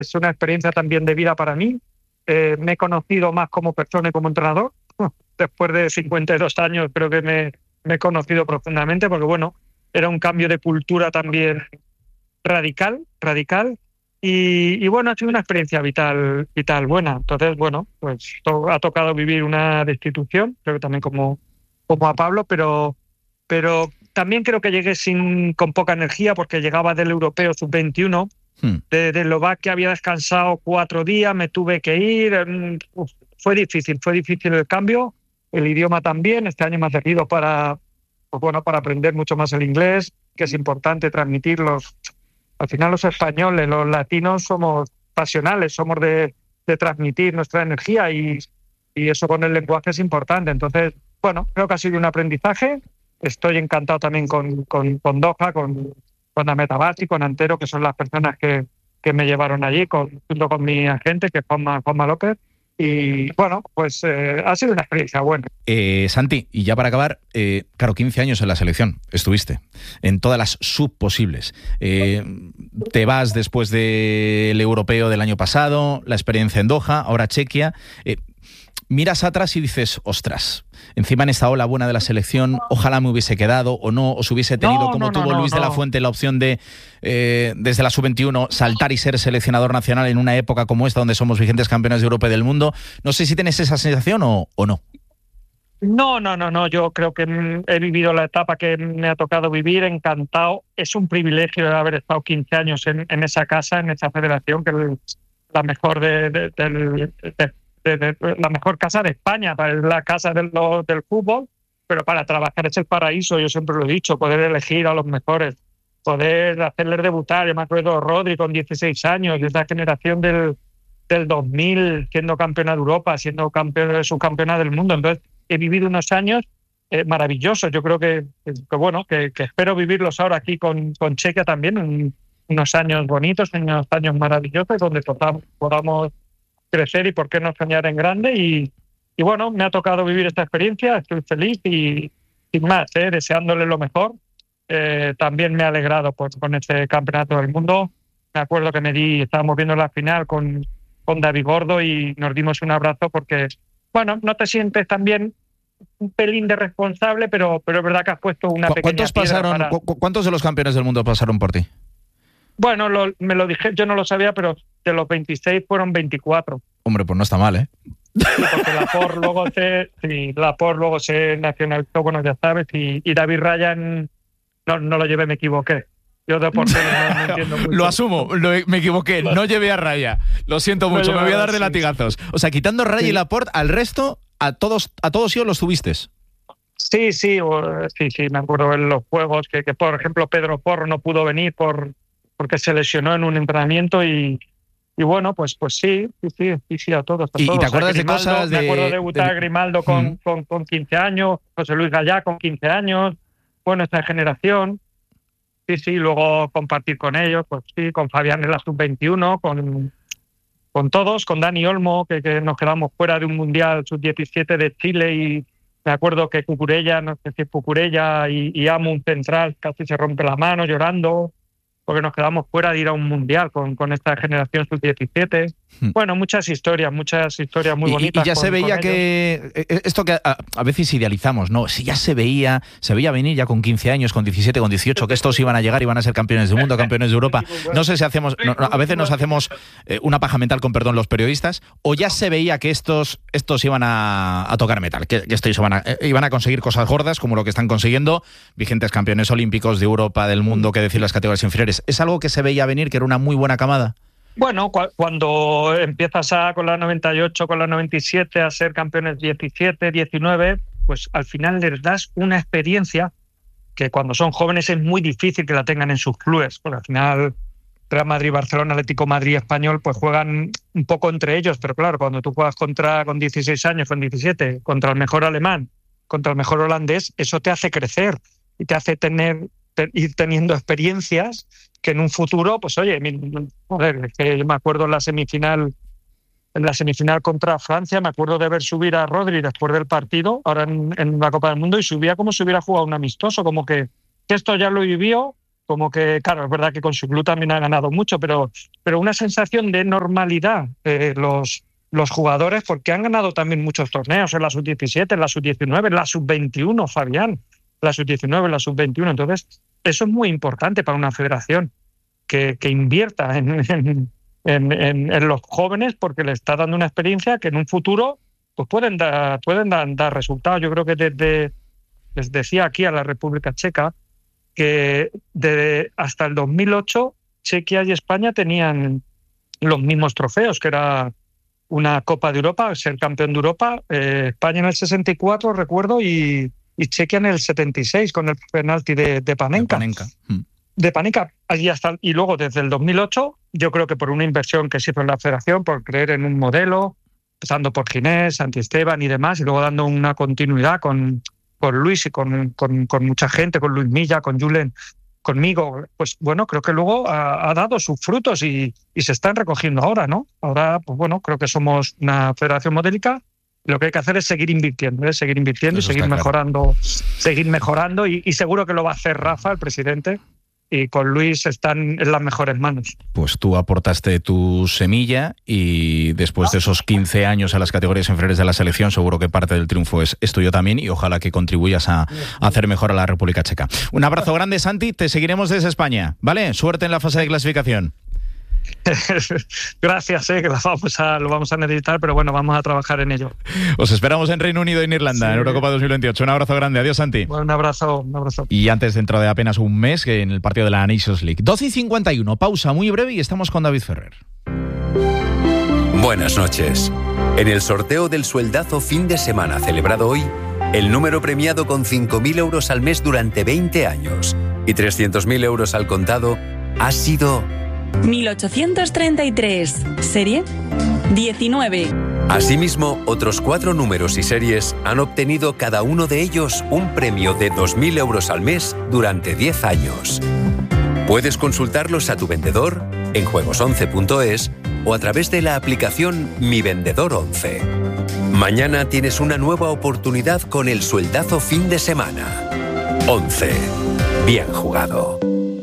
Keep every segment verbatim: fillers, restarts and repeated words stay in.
es una experiencia también de vida para mí. Eh, me he conocido más como persona y como entrenador. Después de cincuenta y dos años creo que me, me he conocido profundamente porque, bueno, era un cambio de cultura también radical, radical. Y, y bueno, ha sido una experiencia vital, vital buena. Entonces, bueno, pues to- ha tocado vivir una destitución, creo que también como, como a Pablo, pero, pero también creo que llegué sin, con poca energía porque llegaba del europeo sub veintiuno. Hmm. De, de Eslovaquia había descansado cuatro días, me tuve que ir. mm, uf, fue difícil, fue difícil el cambio. El idioma también. Este año me ha servido para, pues bueno, para aprender mucho más el inglés, que es importante transmitirlos. Al final los españoles, los latinos somos pasionales, somos de, de transmitir nuestra energía y, y eso con el lenguaje es importante. Entonces, bueno, creo que ha sido un aprendizaje. Estoy encantado también con, con, con Doha, con, con Ahmed Abbasi, con Antero, que son las personas que, que me llevaron allí, con, junto con mi agente, que es Juanma, Juanma López. Y bueno, pues eh, ha sido una experiencia buena. Eh, Santi, y ya para acabar, eh, claro, quince años en la selección estuviste, en todas las subposibles. Eh, te vas después del europeo del año pasado, la experiencia en Doha, ahora Chequia. Eh, miras atrás y dices, ostras, encima en esta ola buena de la selección, ojalá me hubiese quedado o no, os hubiese tenido, No, como no, no, tuvo no, Luis no. de la Fuente, la opción de, eh, desde la sub veintiuno, saltar y ser seleccionador nacional en una época como esta, donde somos vigentes campeones de Europa y del mundo. No sé si tienes esa sensación o, o no. No, no, no, no. Yo creo que mm, he vivido la etapa que me ha tocado vivir, encantado. Es un privilegio haber estado quince años en, en esa casa, en esa federación, que es la mejor de, de, del- de- de- de- la mejor casa de España, es la casa del, lo- del fútbol, pero para trabajar es el paraíso. Yo siempre lo he dicho, poder elegir a los mejores, poder hacerles debutar. Yo me acuerdo de Rodri con dieciséis años, de esa generación del, del dos mil, siendo campeona de Europa, siendo campeona, subcampeona del mundo. Entonces, he vivido unos años eh, maravillosos. Yo creo que, que, que bueno, que, que espero vivirlos ahora aquí con, con Chequia también, un- unos años bonitos, unos años maravillosos, donde podamos, podamos crecer y por qué no soñar en grande. Y, y bueno, me ha tocado vivir esta experiencia, estoy feliz y sin más, eh, deseándole lo mejor. Eh, también me ha alegrado pues, con este campeonato del mundo. Me acuerdo que me di, estábamos viendo la final con, con David Gordo y nos dimos un abrazo porque, bueno, no te sientes tan bien, un pelín de responsable, pero, pero es verdad que has puesto una ¿Cu- pequeña ¿Cuántos piedra pasaron? para... cu- cu- ¿Cuántos de los campeones del mundo pasaron por ti? Bueno, lo, me lo dije, yo no lo sabía, pero de los veintiséis fueron veinticuatro. Hombre, pues no está mal, ¿eh? Sí, porque Laporte luego se, sí, Laporte luego se nacionalizó, bueno, ya sabes, y, y David Ryan, no, no lo llevé, me equivoqué. Yo de portero no, no entiendo mucho. Lo asumo, lo- me equivoqué, no llevé a Raya. Lo siento No mucho, me voy a llevaba, dar de sí. latigazos. O sea, quitando Raya Sí. y Laporte, al resto, a todos, a todos ellos los tuviste. Sí, sí, o- sí, sí, me acuerdo en los juegos que, que, por ejemplo, Pedro Porro no pudo venir por porque se lesionó en un entrenamiento y, y bueno, pues pues sí, sí, sí, sí, sí, a todos. A ¿Y- y todos. te A acuerdas de Grimaldo, cosas de- Me acuerdo de debutar de- a Grimaldo con, Mm. con, con quince años, José Luis Gallá con quince años, bueno, esta generación. Sí, sí, luego compartir con ellos, pues sí, con Fabián en la sub veintiuno, con, con todos, con Dani Olmo, que, que nos quedamos fuera de un Mundial sub diecisiete de Chile y me acuerdo que Cucurella, no sé si Cucurella y, y Amu, un central, casi se rompe la mano llorando, porque nos quedamos fuera de ir a un Mundial con, con esta generación sub diecisiete. Hmm. Bueno, muchas historias, muchas historias muy Y- y, bonitas. y ya con- se veía con ellos. que eh, esto que a, a veces idealizamos, ¿no? Si ya se veía, se veía venir ya con quince años, con diecisiete, con dieciocho, que estos iban a llegar y van a ser campeones del mundo, campeones de Europa. No sé si hacemos, no, no, a veces nos hacemos eh, una paja mental, con perdón, los periodistas, o ya se veía que estos, estos iban a, a tocar metal, que, que estos iban a, eh, iban a conseguir cosas gordas, como lo que están consiguiendo, vigentes campeones olímpicos de Europa, del mundo, que decir las categorías inferiores. ¿Es algo que se veía venir, que era una muy buena camada? Bueno, cu- cuando empiezas a, con la noventa y ocho, con la noventa y siete a ser campeones diecisiete, diecinueve, pues al final les das una experiencia que cuando son jóvenes es muy difícil que la tengan en sus clubes, porque al final Real Madrid, Barcelona, Atlético Madrid, Español, pues juegan un poco entre ellos, pero claro, cuando tú juegas contra con dieciséis años, con diecisiete, contra el mejor alemán, contra el mejor holandés, eso te hace crecer y te hace tener te- ir teniendo experiencias que en un futuro, pues oye, mi- joder, es que yo me acuerdo en la semifinal, en la semifinal contra Francia, me acuerdo de ver subir a Rodri después del partido, ahora en, en la Copa del Mundo, y subía como si hubiera jugado un amistoso, como que, que esto ya lo vivió como que, claro, es verdad que con su club también ha ganado mucho, pero, pero una sensación de normalidad eh, los, los jugadores, porque han ganado también muchos torneos en la sub diecisiete, en la sub diecinueve, en la sub veintiuno, Fabián, la sub diecinueve, en la sub veintiuno. Entonces, eso es muy importante para una federación, que, que invierta en, en, en, en, en los jóvenes, porque le está dando una experiencia que en un futuro pues pueden dar, pueden dar, dar resultados. Yo creo que desde, les decía aquí a la República Checa, que de, hasta el dos mil ocho Chequia y España tenían los mismos trofeos, que era una Copa de Europa, ser campeón de Europa, eh, España en el sesenta y cuatro, recuerdo, y, y Chequia en el setenta y seis con el penalti de, de Panenka. De Panenka. Mm. De Panenka, allí hasta, y luego desde el dos mil ocho, yo creo que por una inversión que se hizo en la federación, por creer en un modelo, empezando por Ginés, Santisteban y demás, y luego dando una continuidad con con Luis y con, con, con mucha gente, con Luis Milla, con Julen, conmigo, pues bueno, creo que luego ha, ha dado sus frutos y, y se están recogiendo ahora, ¿no? Ahora, pues bueno, creo que somos una federación modélica. Lo que hay que hacer es seguir invirtiendo, ¿eh? seguir invirtiendo Eso y seguir mejorando, claro. seguir mejorando y, y seguro que lo va a hacer Rafa, el presidente, y con Luis están en las mejores manos. Pues tú aportaste tu semilla y después de esos quince años a las categorías inferiores de la selección, seguro que parte del triunfo es, es tuyo también y ojalá que contribuyas a, a hacer mejor a la República Checa. Un abrazo grande, Santi, te seguiremos desde España, ¿vale? Suerte en la fase de clasificación. Gracias, eh, que lo vamos, a, lo vamos a necesitar, pero bueno, vamos a trabajar en ello. Os esperamos en Reino Unido y en Irlanda, sí. en Eurocopa dos mil veintiocho. Un abrazo grande, adiós, Santi. Bueno, un abrazo, un abrazo. Y antes, dentro de apenas un mes, que en el partido de la Nations League. doce y cincuenta y uno, pausa muy breve y estamos con David Ferrer. Buenas noches. En el sorteo del sueldazo fin de semana celebrado hoy, el número premiado con cinco mil euros al mes durante veinte años y trescientos mil euros al contado ha sido mil ochocientos treinta y tres, serie diecinueve. Asimismo, otros cuatro números y series han obtenido cada uno de ellos un premio de dos mil euros al mes durante diez años. Puedes consultarlos a tu vendedor en juegos once punto es o a través de la aplicación Mi Vendedor once. Mañana tienes una nueva oportunidad con el sueldazo fin de semana. once. Bien jugado.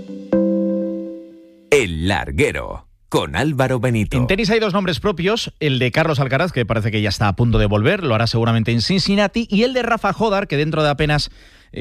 El Larguero, con Álvaro Benito. En tenis hay dos nombres propios, el de Carlos Alcaraz, que parece que ya está a punto de volver, lo hará seguramente en Cincinnati, y el de Rafa Jodar, que dentro de apenas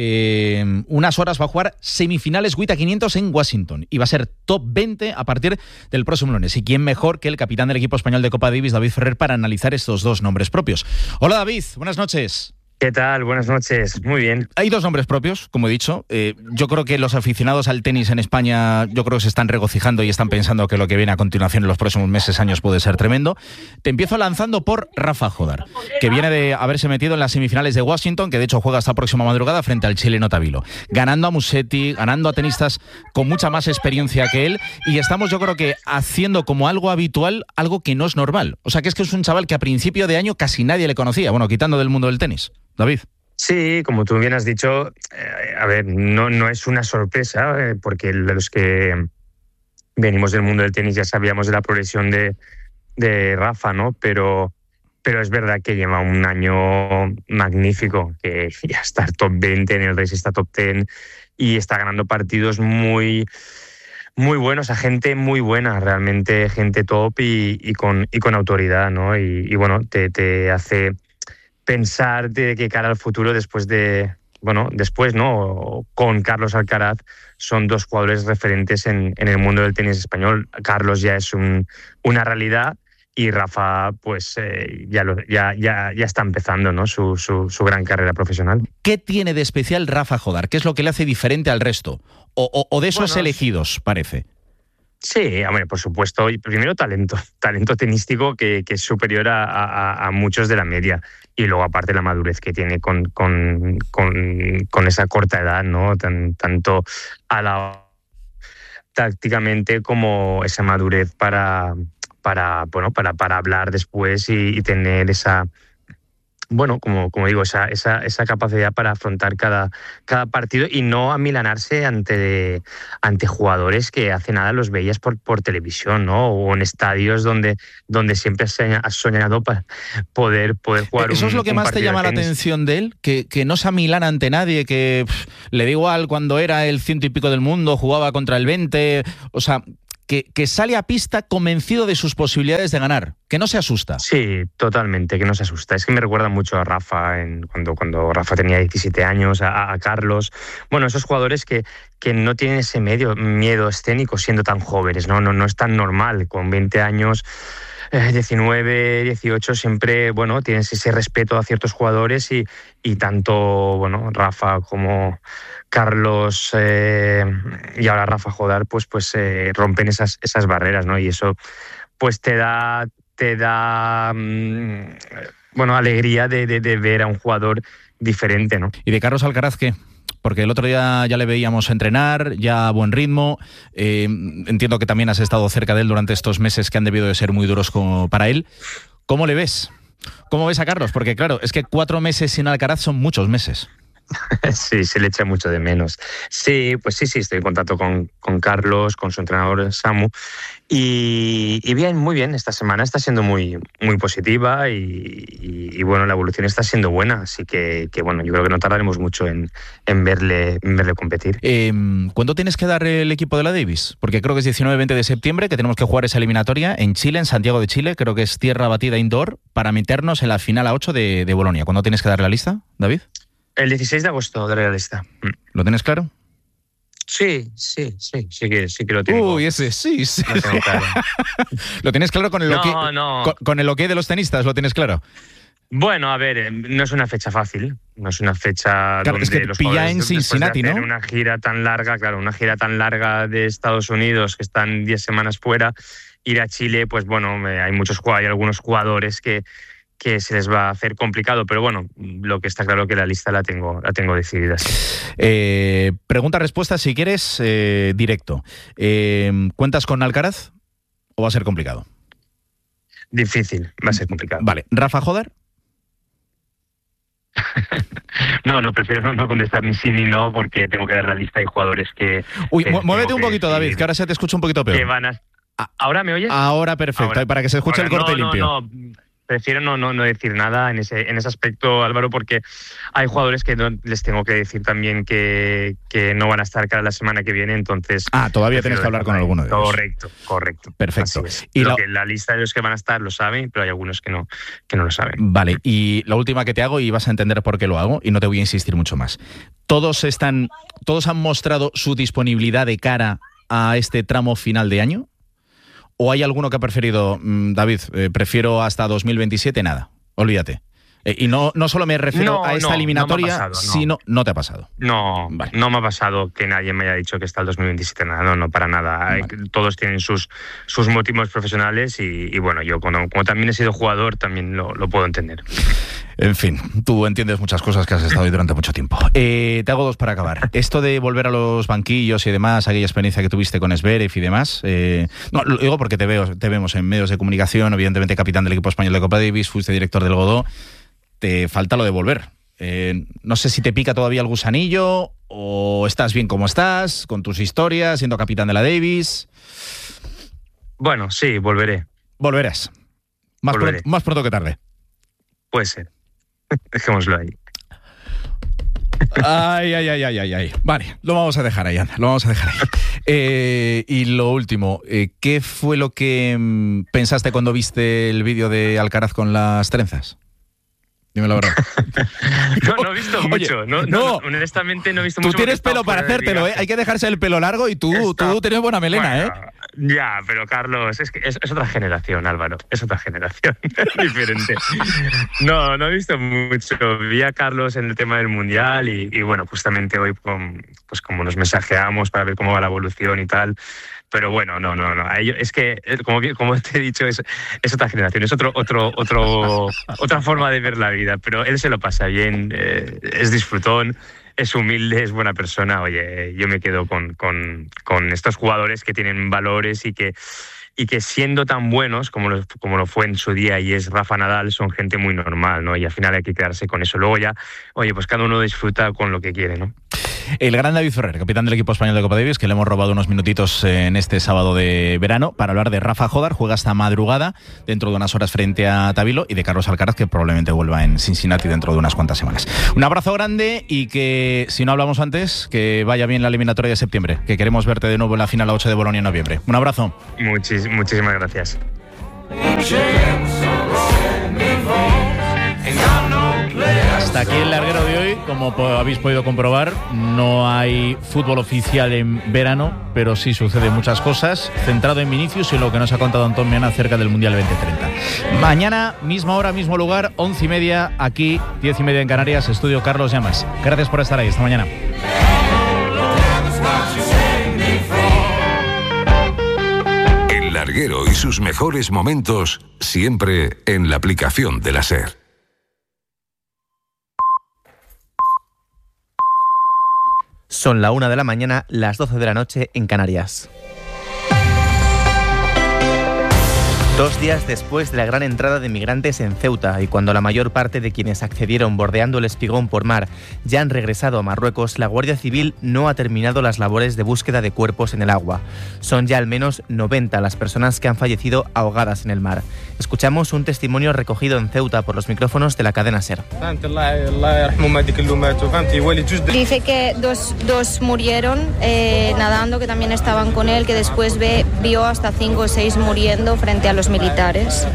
eh, unas horas va a jugar semifinales W T A quinientos en Washington, y va a ser top veinte a partir del próximo lunes. Y quién mejor que el capitán del equipo español de Copa Davis, David Ferrer, para analizar estos dos nombres propios. Hola David, buenas noches. ¿Qué tal? Buenas noches. Muy bien. Hay dos nombres propios, como he dicho. Eh, yo creo que los aficionados al tenis en España, yo creo que se están regocijando y están pensando que lo que viene a continuación en los próximos meses, años, puede ser tremendo. Te empiezo lanzando por Rafa Jodar, que viene de haberse metido en las semifinales de Washington, que de hecho juega esta próxima madrugada frente al chileno Tabilo, ganando a Musetti, ganando a tenistas con mucha más experiencia que él, y estamos, yo creo que haciendo como algo habitual, algo que no es normal. O sea, que es que es un chaval que a principio de año casi nadie le conocía, bueno, quitando del mundo del tenis. David. Sí, como tú bien has dicho, eh, a ver, no, no es una sorpresa, eh, porque los que venimos del mundo del tenis ya sabíamos de la progresión de, de Rafa, ¿no? Pero, pero es verdad que lleva un año magnífico, que ya está top veinte, en el race está top diez y está ganando partidos muy, muy buenos a gente muy buena, realmente gente top y, y, con, y con autoridad, ¿no? Y, y bueno, te, te hace pensar de qué cara al futuro después de, bueno, después, ¿no? Con Carlos Alcaraz son dos jugadores referentes en, en el mundo del tenis español. Carlos ya es un, una realidad y Rafa, pues eh, ya, lo, ya, ya, ya está empezando, ¿no? Su, su, su gran carrera profesional. ¿Qué tiene de especial Rafa Jodar? ¿Qué es lo que le hace diferente al resto? O, o, o de esos bueno, elegidos, parece. Sí, hombre, por supuesto. Primero talento, talento tenístico que, que es superior a, a, a muchos de la media. Y luego aparte la madurez que tiene con, con, con, con esa corta edad, ¿no? Tan, tanto a la tácticamente como esa madurez para, para, bueno, para, para hablar después y, y tener esa, bueno, como, como digo, esa, esa, esa capacidad para afrontar cada, cada partido y no amilanarse ante, ante jugadores que hace nada los veías por, por televisión, ¿no? O en estadios donde, donde siempre has soñado para poder, poder jugar. Eso un, es lo que más te llama la atención de él, que, que no se amilana ante nadie, que pff, le da igual cuando era el ciento y pico del mundo, jugaba contra el veinte, o sea... Que, que sale a pista convencido de sus posibilidades de ganar, que no se asusta. Sí, totalmente, que no se asusta. Es que me recuerda mucho a Rafa, en, cuando, cuando Rafa tenía diecisiete años, a, a Carlos. Bueno, esos jugadores que, que no tienen ese medio, miedo escénico siendo tan jóvenes, ¿no? No, no es tan normal, con veinte años... diecinueve, dieciocho, siempre, bueno, tienes ese respeto a ciertos jugadores y, y tanto, bueno, Rafa como Carlos eh, y ahora Rafa Jodar, pues, pues eh, rompen esas, esas barreras, ¿no? Y eso, pues te da, te da, mmm, bueno, alegría de, de, de ver a un jugador diferente, ¿no? ¿Y de Carlos Alcaraz qué? Porque el otro día ya le veíamos entrenar, ya a buen ritmo. Eh, entiendo que también has estado cerca de él durante estos meses que han debido de ser muy duros como para él. ¿Cómo le ves? ¿Cómo ves a Carlos? Porque claro, es que cuatro meses sin Alcaraz son muchos meses. Sí, se le echa mucho de menos. Sí, pues sí, sí, estoy en contacto con, con Carlos, con su entrenador Samu. Y, y bien, muy bien, esta semana está siendo muy, muy positiva y, y, y bueno, la evolución está siendo buena. Así que, que bueno, yo creo que no tardaremos mucho en, en, verle, en verle competir. Eh, ¿Cuándo tienes que dar el equipo de la Davis? Porque creo que es diecinueve veinte de septiembre, que tenemos que jugar esa eliminatoria en Chile, en Santiago de Chile. Creo que es tierra batida indoor para meternos en la final a ocho de, de Bolonia. ¿Cuándo tienes que dar la lista, David? El dieciséis de agosto de la lista. ¿Lo tienes claro? Sí, sí, sí, sí que, sí que lo tengo. Uy, ese sí, sí. Lo tengo claro. ¿Lo tienes claro con el no, ok? No. Con, con el ok de los tenistas, ¿lo tienes claro? Bueno, a ver, no es una fecha fácil. No es una fecha claro, donde es que los pilla en Cincinnati, de hacer ¿no? Una gira tan larga, claro, una gira tan larga de Estados Unidos, que están diez semanas fuera, ir a Chile, pues bueno, hay muchos hay algunos jugadores que que se les va a hacer complicado, pero bueno, lo que está claro que la lista la tengo, la tengo decidida. Eh, Pregunta-respuesta, si quieres, eh, directo. Eh, ¿Cuentas con Alcaraz o va a ser complicado? Difícil, va a ser complicado. Vale, ¿Rafa Jodar? No, no, prefiero no, no contestar ni sí ni no, porque tengo que dar la lista de jugadores que... Uy, que muévete un poquito, decir, David, que ahora se te escucha un poquito peor. Que van a... ¿Ahora me oyes? Ahora perfecto, ahora, para que se escuche ahora, el corte no, limpio. No, no, prefiero no, no, no decir nada en ese, en ese aspecto, Álvaro, porque hay jugadores que no, les tengo que decir también que, que no van a estar cara la semana que viene, entonces... Ah, todavía tienes que hablar con alguno de ellos. Correcto, correcto. Perfecto. Y lo la... que la lista de los que van a estar lo saben, pero hay algunos que no, que no lo saben. Vale, y la última que te hago, y vas a entender por qué lo hago, y no te voy a insistir mucho más. ¿Todos están, todos han mostrado su disponibilidad de cara a este tramo final de año? ¿O hay alguno que ha preferido, David, eh, prefiero hasta dos mil veintisiete, nada, olvídate? Eh, y no, no solo me refiero no, a esta no, eliminatoria, no pasado, no. sino... ¿No te ha pasado? No, vale. No me ha pasado que nadie me haya dicho que está el dos mil veintisiete, nada, no, no, para nada. Vale. Todos tienen sus, sus motivos profesionales y, y bueno, yo como, como también he sido jugador, también lo, lo puedo entender. En fin, tú entiendes muchas cosas que has estado ahí durante mucho tiempo. Eh, te hago dos para acabar. Esto de volver a los banquillos y demás, aquella experiencia que tuviste con Zverev y demás, eh, no, lo digo porque te, veo, te vemos en medios de comunicación, evidentemente capitán del equipo español de Copa Davis, fuiste director del Godó, te falta lo de volver. Eh, no sé si te pica todavía el gusanillo o estás bien como estás, con tus historias, siendo capitán de la Davis. Bueno, sí, volveré. Volverás. Más, volveré. Pronto, más pronto que tarde. Puede ser. Dejémoslo ahí. Ay, ay, ay, ay, ay, ay. Vale, lo vamos a dejar ahí, Ana, lo vamos a dejar ahí. Eh, y lo último, eh, ¿qué fue lo que mm, pensaste cuando viste el vídeo de Alcaraz con las trenzas? Dime la verdad. No, no he visto Oye, mucho. No, no, no, honestamente no he visto tú mucho. Tú tienes pelo para hacértelo, ¿eh? Hay que dejarse el pelo largo y tú, Está, tú tienes buena melena, bueno, ¿eh? Ya, pero Carlos, es que es, es otra generación, Álvaro. Es otra generación diferente. No, no he visto mucho. Vi a Carlos en el tema del Mundial y, y bueno, justamente hoy con, pues como nos mensajeamos para ver cómo va la evolución y tal. Pero bueno, no, no, no. Es que, como, como te he dicho, es, es otra generación, es otro, otro, otro, otra forma de ver la vida. Pero él se lo pasa bien, eh, es disfrutón, es humilde, es buena persona. Oye, yo me quedo con, con, con estos jugadores que tienen valores y que, y que siendo tan buenos como lo, como lo fue en su día y es Rafa Nadal, son gente muy normal, ¿no? Y al final hay que quedarse con eso. Luego ya, oye, pues cada uno disfruta con lo que quiere, ¿no? El gran David Ferrer, capitán del equipo español de Copa Davis, que le hemos robado unos minutitos en este sábado de verano para hablar de Rafa Jodar, juega hasta madrugada dentro de unas horas frente a Tabilo, y de Carlos Alcaraz, que probablemente vuelva en Cincinnati dentro de unas cuantas semanas. Un abrazo grande y que, si no hablamos antes, que vaya bien la eliminatoria de septiembre, que queremos verte de nuevo en la final ocho de Bolonia en noviembre. Un abrazo. Muchis, muchísimas gracias. Hasta aquí el larguero de hoy. Como habéis podido comprobar, no hay fútbol oficial en verano, pero sí suceden muchas cosas, centrado en Vinicius y lo que nos ha contado Antón Meana acerca del Mundial veinte treinta. Mañana, misma hora, mismo lugar, once y media, aquí, diez y media en Canarias, estudio Carlos Llamas. Gracias por estar ahí. Hasta mañana. El larguero y sus mejores momentos, siempre en la aplicación de la SER. Son la una de la mañana, las doce de la noche en Canarias. Dos días después de la gran entrada de migrantes en Ceuta y cuando la mayor parte de quienes accedieron bordeando el Espigón por mar ya han regresado a Marruecos, la Guardia Civil no ha terminado las labores de búsqueda de cuerpos en el agua. Son ya al menos noventa las personas que han fallecido ahogadas en el mar. Escuchamos un testimonio recogido en Ceuta por los micrófonos de la cadena SER. Dice que dos, dos murieron eh, nadando, que también estaban con él, que después ve, vio hasta cinco o seis muriendo frente a los militares.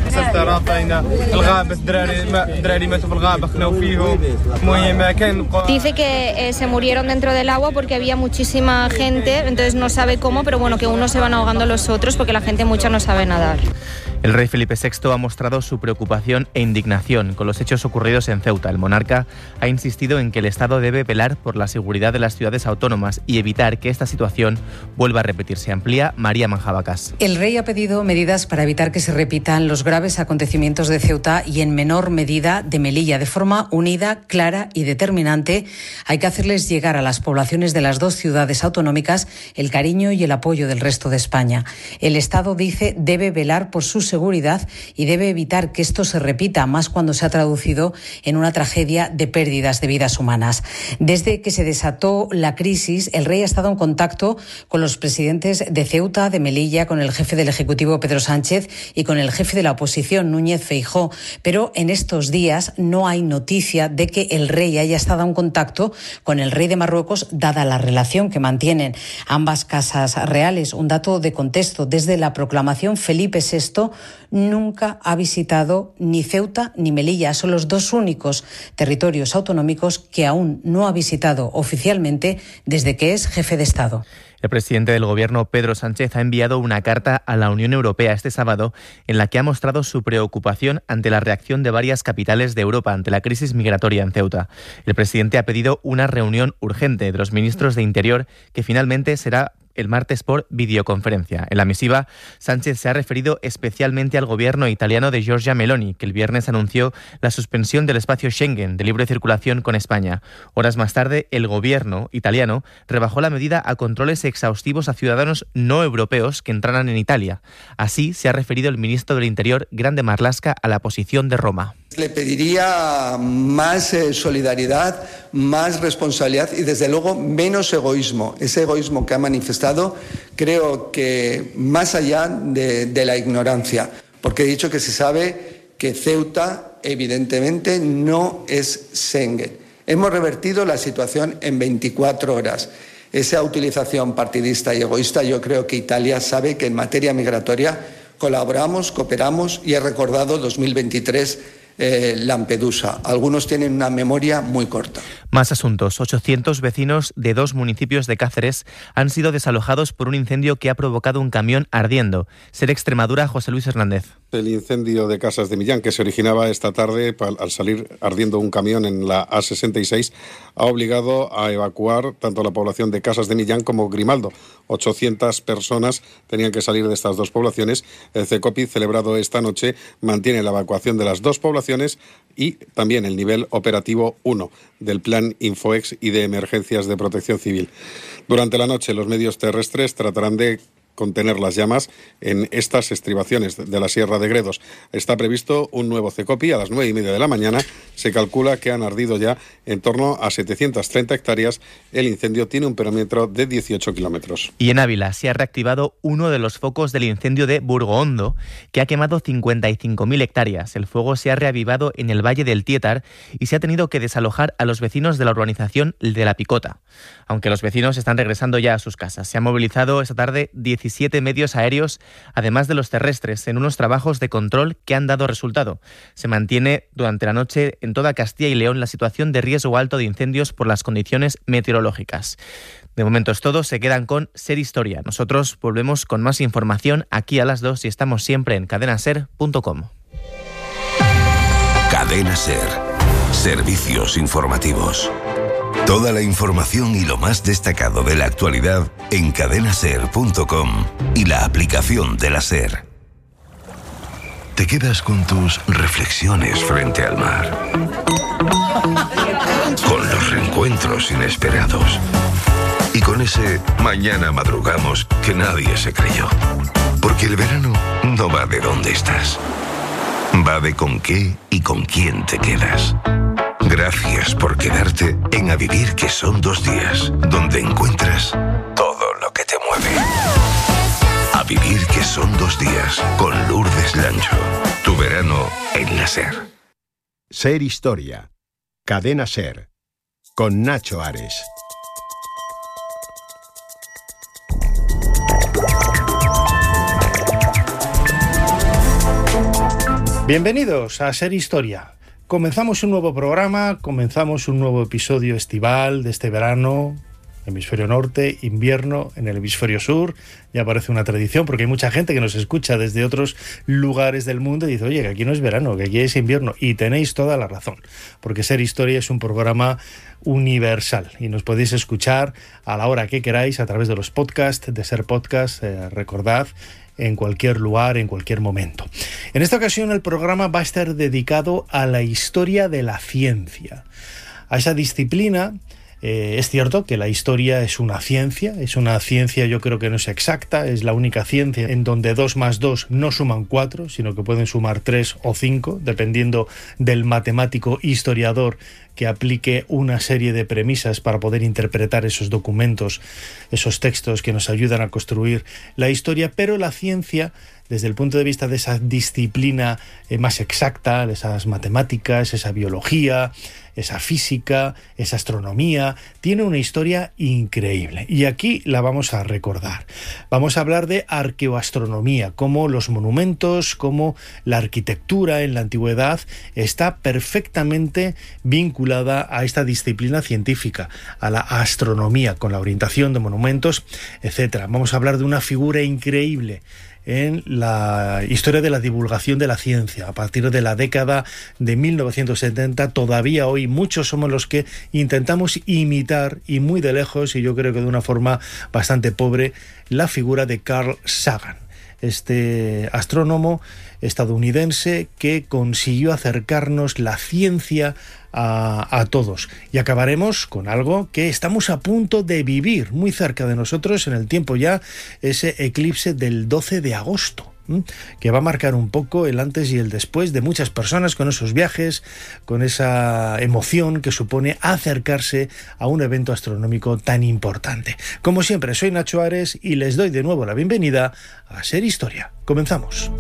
Dice que eh, se murieron dentro del agua porque había muchísima gente, entonces no sabe cómo, pero bueno, que unos se van ahogando los otros porque la gente mucha no sabe nadar. El rey Felipe sexto ha mostrado su preocupación e indignación con los hechos ocurridos en Ceuta. El monarca ha insistido en que el Estado debe velar por la seguridad de las ciudades autónomas y evitar que esta situación vuelva a repetirse. Amplía María Manjabacas. El rey ha pedido medidas para evitar que se repitan los graves acontecimientos de Ceuta y en menor medida de Melilla. De forma unida, clara y determinante, hay que hacerles llegar a las poblaciones de las dos ciudades autonómicas el cariño y el apoyo del resto de España. El Estado, dice, debe velar por sus seguridad y debe evitar que esto se repita, más cuando se ha traducido en una tragedia de pérdidas de vidas humanas. Desde que se desató la crisis, el rey ha estado en contacto con los presidentes de Ceuta, de Melilla, con el jefe del Ejecutivo, Pedro Sánchez, y con el jefe de la oposición, Núñez Feijóo. Pero en estos días no hay noticia de que el rey haya estado en contacto con el rey de Marruecos, dada la relación que mantienen ambas casas reales. Un dato de contexto: desde la proclamación, Felipe sexto nunca ha visitado ni Ceuta ni Melilla. Son los dos únicos territorios autonómicos que aún no ha visitado oficialmente desde que es jefe de Estado. El presidente del Gobierno, Pedro Sánchez, ha enviado una carta a la Unión Europea este sábado en la que ha mostrado su preocupación ante la reacción de varias capitales de Europa ante la crisis migratoria en Ceuta. El presidente ha pedido una reunión urgente de los ministros de Interior que finalmente será el martes por videoconferencia. En la misiva, Sánchez se ha referido especialmente al gobierno italiano de Giorgia Meloni, que el viernes anunció la suspensión del espacio Schengen de libre circulación con España. Horas más tarde, el gobierno italiano rebajó la medida a controles exhaustivos a ciudadanos no europeos que entraran en Italia. Así se ha referido el ministro del Interior, Grande Marlaska, a la posición de Roma. Le pediría más eh, solidaridad, más responsabilidad y, desde luego, menos egoísmo. Ese egoísmo que ha manifestado, creo que más allá de, de la ignorancia, porque he dicho que se sabe que Ceuta, evidentemente, no es Schengen. Hemos revertido la situación en veinticuatro horas. Esa utilización partidista y egoísta, yo creo que Italia sabe que en materia migratoria colaboramos, cooperamos, y he recordado dos mil veintitrés, Eh, Lampedusa. Algunos tienen una memoria muy corta. Más asuntos. ochocientos vecinos de dos municipios de Cáceres han sido desalojados por un incendio que ha provocado un camión ardiendo. SER Extremadura, José Luis Hernández. El incendio de Casas de Millán, que se originaba esta tarde al salir ardiendo un camión en la A sesenta y seis, ha obligado a evacuar tanto la población de Casas de Millán como Grimaldo. ochocientas personas tenían que salir de estas dos poblaciones. El CECOPI, celebrado esta noche, mantiene la evacuación de las dos poblaciones y también el nivel operativo uno del Plan Infoex y de Emergencias de Protección Civil. Durante la noche, los medios terrestres tratarán de contener las llamas en estas estribaciones de la Sierra de Gredos. Está previsto un nuevo CECOPI a las nueve y media de la mañana. Se calcula que han ardido ya en torno a setecientas treinta hectáreas. El incendio tiene un perímetro de dieciocho kilómetros. Y en Ávila se ha reactivado uno de los focos del incendio de Burgohondo, que ha quemado cincuenta y cinco mil hectáreas. El fuego se ha reavivado en el Valle del Tietar y se ha tenido que desalojar a los vecinos de la urbanización de La Picota. Aunque los vecinos están regresando ya a sus casas. Se han movilizado esta tarde diecisiete medios aéreos, además de los terrestres, en unos trabajos de control que han dado resultado. Se mantiene durante la noche en toda Castilla y León la situación de riesgo alto de incendios por las condiciones meteorológicas. De momento es todo, se quedan con Ser Historia. Nosotros volvemos con más información aquí a las dos y estamos siempre en cadena ser punto com. Cadena Ser. Servicios informativos. Toda la información y lo más destacado de la actualidad en cadena ser punto com y la aplicación de la SER. Te quedas con tus reflexiones frente al mar, con los reencuentros inesperados y con ese mañana madrugamos que nadie se creyó. Porque el verano no va de dónde estás, va de con qué y con quién te quedas. Gracias por quedarte en A Vivir, que son dos días, donde encuentras todo lo que te mueve. A Vivir, que son dos días, con Lourdes Lancho. Tu verano en la SER. Ser Historia. Cadena SER. Con Nacho Ares. Bienvenidos a Ser Historia. Comenzamos un nuevo programa, comenzamos un nuevo episodio estival de este verano, hemisferio norte, invierno en el hemisferio sur. Ya parece una tradición porque hay mucha gente que nos escucha desde otros lugares del mundo y dice, oye, que aquí no es verano, que aquí es invierno. Y tenéis toda la razón, porque Ser Historia es un programa universal y nos podéis escuchar a la hora que queráis a través de los podcasts de Ser Podcast, eh, recordad, en cualquier lugar, en cualquier momento. En esta ocasión el programa va a estar dedicado a la historia de la ciencia, a esa disciplina. Eh, es cierto que la historia es una ciencia, es una ciencia yo creo que no es exacta, es la única ciencia en donde dos más dos no suman cuatro, sino que pueden sumar tres o cinco, dependiendo del matemático historiador que aplique una serie de premisas para poder interpretar esos documentos, esos textos que nos ayudan a construir la historia. Pero la ciencia, desde el punto de vista de esa disciplina eh, más exacta, esas matemáticas, esa biología, esa física, esa astronomía, tiene una historia increíble. Y aquí la vamos a recordar. Vamos a hablar de arqueoastronomía, cómo los monumentos, cómo la arquitectura en la antigüedad está perfectamente vinculada a esta disciplina científica, a la astronomía, con la orientación de monumentos, etcétera. Vamos a hablar de una figura increíble en la historia de la divulgación de la ciencia. A partir de la década de mil novecientos setenta, todavía hoy muchos somos los que intentamos imitar, y muy de lejos, y yo creo que de una forma bastante pobre, la figura de Carl Sagan, este astrónomo estadounidense que consiguió acercarnos la ciencia a, a todos. Y acabaremos con algo que estamos a punto de vivir muy cerca de nosotros en el tiempo ya, ese eclipse del doce de agosto, que va a marcar un poco el antes y el después de muchas personas, con esos viajes, con esa emoción que supone acercarse a un evento astronómico tan importante. Como siempre, soy Nacho Ares y les doy de nuevo la bienvenida a Ser Historia. Comenzamos.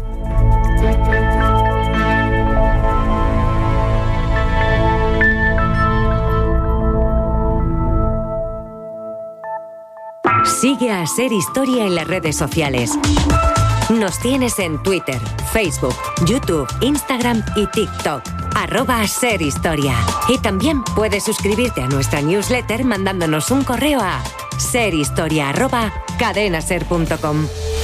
Sigue a Ser Historia en las redes sociales. Nos tienes en Twitter, Facebook, YouTube, Instagram y TikTok. Arroba Ser Historia. Y también puedes suscribirte a nuestra newsletter mandándonos un correo a serhistoria arroba cadenaser punto com.